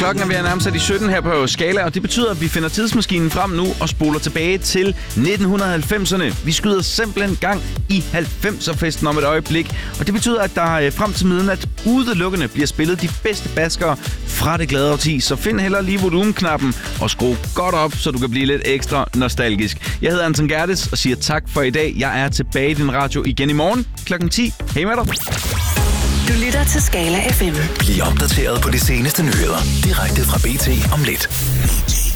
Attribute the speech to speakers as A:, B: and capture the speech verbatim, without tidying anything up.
A: klokken er ved at nærme sig de sytten her på Skala, og det betyder, at vi finder tidsmaskinen frem nu og spoler tilbage til nitten halvfemserne. Vi skyder simpelthen gang i halvfemser-festen om et øjeblik, og det betyder, at der frem til midnat udelukkende bliver spillet de bedste baskere fra det glade årti. Så find hellere lige volumenknappen og skru godt op, så du kan blive lidt ekstra nostalgisk. Jeg hedder Anton Gerdes og siger tak for i dag. Jeg er tilbage i din radio igen i morgen klokken ti. Hej med dig.
B: Du lytter til Skala F M.
C: Bliv opdateret på de seneste nyheder direkte fra B T om lidt.